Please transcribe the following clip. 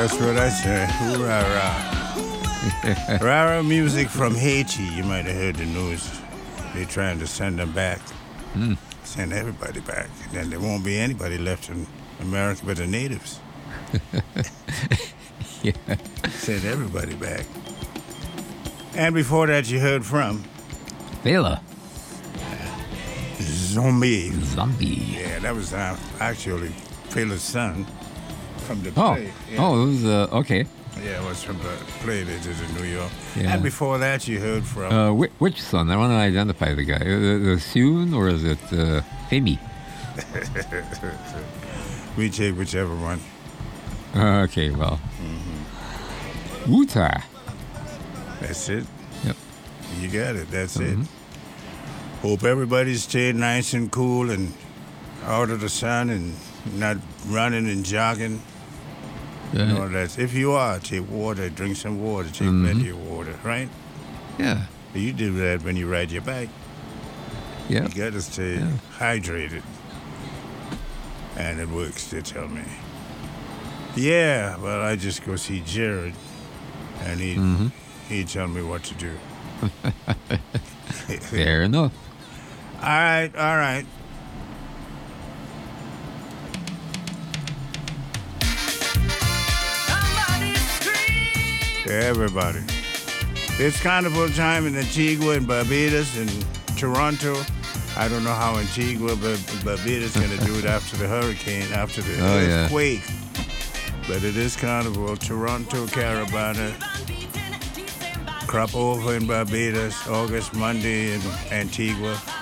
That's what I say. Hoorah. Rara music from Haiti. You might have heard the news. They're trying to send them back. Send everybody back. And then there won't be anybody left in America but the natives. Yeah. Send everybody back. And before that, you heard from Fela. Zombie. Zombie. Yeah, that was actually Fela's son from the Oh. play. Yeah. Oh, it was, okay. Yeah, it was from the play they did in New York. Yeah. And before that, you heard from... Which son? I want to identify the guy. The Soon or is it Femi? We take whichever one. Okay, well. Wuta. That's it. Yep. You got it. That's it. Hope everybody stayed nice and cool and out of the sun and not running and jogging. Yeah. You know, that's, if you are, take water, drink some water, take plenty of water, right? Yeah. You do that when you ride your bike. Yeah. You got to stay hydrated. And it works, they tell me. Yeah, well, I just go see Jared, and he tell me what to do. Fair enough. All right. Everybody. It's carnival time in Antigua and Barbados and Toronto. I don't know how Antigua, but Barbados going to do it after the hurricane, after the earthquake. But it is carnival. Toronto, Carabana, crop over in Barbados, August, Monday in Antigua.